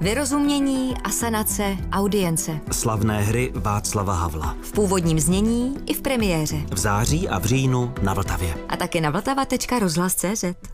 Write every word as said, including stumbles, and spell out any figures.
Vyrozumění, asanace, audience. Slavné hry Václava Havla. V původním znění i v premiéře. V září a v říjnu na Vltavě. A taky na vltava tečka rozhlas tečka cé zet.